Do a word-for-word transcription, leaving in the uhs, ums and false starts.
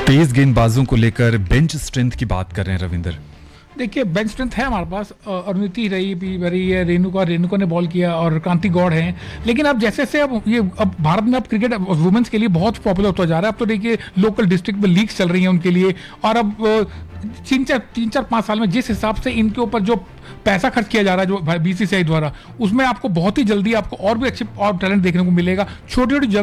तेज गेंदबाजों को लेकर बेंच स्ट्रेंथ की बात कर रहे हैं रविंदर। देखिए बेंच स्ट्रेंथ है हमारे पास, अरुणिति रही भी रही है, रेणुका रेणुका ने बॉल किया और क्रांति गौड़ है। लेकिन अब जैसे जैसे अब ये अब भारत में अब क्रिकेट वुमेन्स के लिए बहुत पॉपुलर होता जा रहा है। अब तो देखिए लोकल डिस्ट्रिक्ट में लीग्स चल रही हैं उनके लिए, और अब तीन चार तीन चार पाँच साल में जिस हिसाब से इनके ऊपर जो पैसा खर्च किया जा रहा है जो बीसीसीआई द्वारा, उसमें आपको बहुत ही जल्दी आपको और भी अच्छे और टैलेंट देखने को मिलेगा। छोटी छोटी